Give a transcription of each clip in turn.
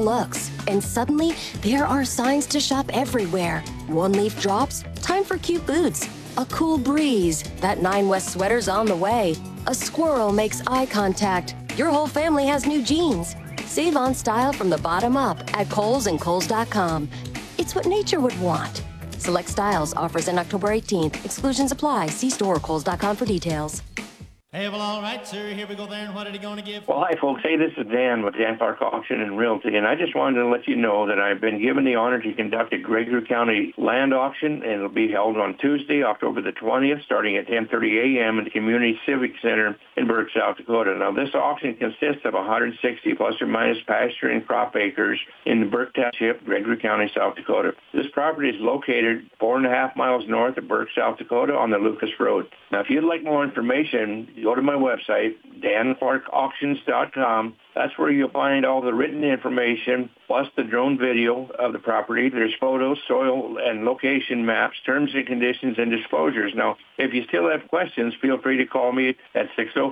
looks, and suddenly there are signs to shop everywhere. One leaf drops, time for cute boots. A cool breeze, that 9 West sweater's on the way. A squirrel makes eye contact. Your whole family has new jeans. Save on style from the bottom up at Kohl's and Kohl's.com. It's what nature would want. Select styles, offers end October 18th. Exclusions apply. See store or Kohl's.com for details. Hey, well, all right, sir. Here we go there. And what are you going to give? Well, hi, folks. Hey, this is Dan with Dan Park Auction and Realty, and I just wanted to let you know that I've been given the honor to conduct a Gregory County land auction, and it'll be held on Tuesday, October the 20th, starting at 10:30 a.m. in the Community Civic Center in Burke, South Dakota. Now, this auction consists of 160 plus or minus pasture and crop acres in the Burke Township, Gregory County, South Dakota. This property is located 4.5 miles north of Burke, South Dakota on the Lucas Road. Now, if you'd like more information, go to my website, danparkauctions.com. That's where you'll find all the written information, plus the drone video of the property. There's photos, soil and location maps, terms and conditions, and disclosures. Now, if you still have questions, feel free to call me at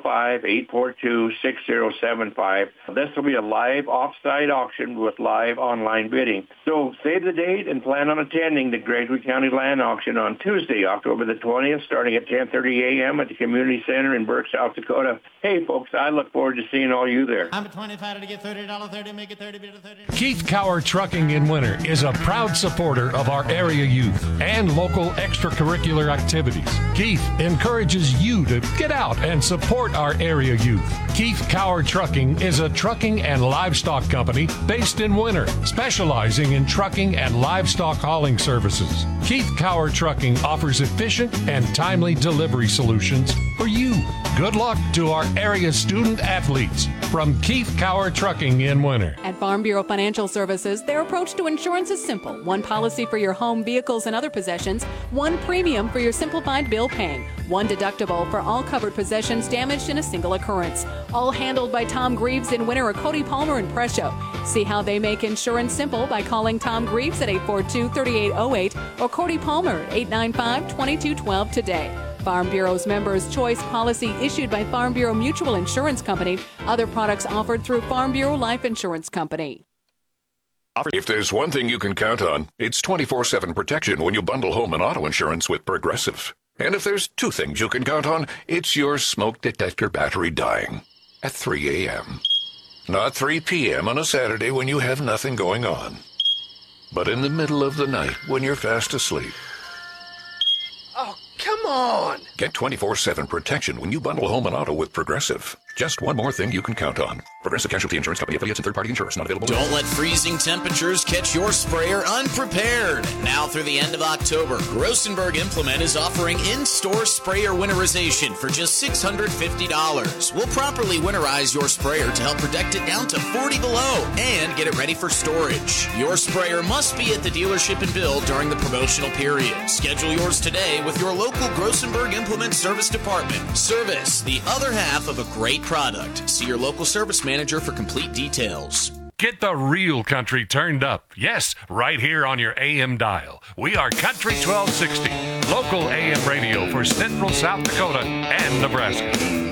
605-842-6075. This will be a live off-site auction with live online bidding. So save the date and plan on attending the Gregory County Land Auction on Tuesday, October the 20th, starting at 10:30 a.m. at the Community Center in Burke, South Dakota. Hey, folks, I look forward to seeing all you there. I'm at 25 to get $30, 30, make it 30, bit of 30. Keith Cower Trucking in Winter is a proud supporter of our area youth and local extracurricular activities. Keith encourages you to get out and support our area youth. Keith Cower Trucking is a trucking and livestock company based in Winter, specializing in trucking and livestock hauling services. Keith Cower Trucking offers efficient and timely delivery solutions for you. Good luck to our area student athletes from Keith Cower Trucking in Winter. At Farm Bureau Financial Services, their approach to insurance is simple. One policy for your home, vehicles, and other possessions. One premium for your simplified bill paying. One deductible for all covered possessions damaged in a single occurrence. All handled by Tom Greaves in Winter or Cody Palmer in Presho. See how they make insurance simple by calling Tom Greaves at 842-3808 or Cody Palmer at 895-2212 today. Farm Bureau's Members' Choice policy issued by Farm Bureau Mutual Insurance Company. Other products offered through Farm Bureau Life Insurance Company. If there's one thing you can count on, it's 24/7 protection when you bundle home and auto insurance with Progressive. And if there's two things you can count on, it's your smoke detector battery dying at 3 a.m. Not 3 p.m. on a Saturday when you have nothing going on, but in the middle of the night when you're fast asleep. Oh, come on! Get 24/7 protection when you bundle home and auto with Progressive. Just one more thing you can count on. Progressive Casualty Insurance Company affiliates and third-party insurers not available. Don't let freezing temperatures catch your sprayer unprepared. Now through the end of October, Grossenberg Implement is offering in-store sprayer winterization for just $650. We'll properly winterize your sprayer to help protect it down to 40 below and get it ready for storage. Your sprayer must be at the dealership and build during the promotional period. Schedule yours today with your local Grossenberg Implement Service Department. Service, the other half of a great product. See your local service manager for complete details. Get the real country turned up. Yes, right here on your AM dial. We are Country 1260, local AM radio for Central South Dakota and Nebraska.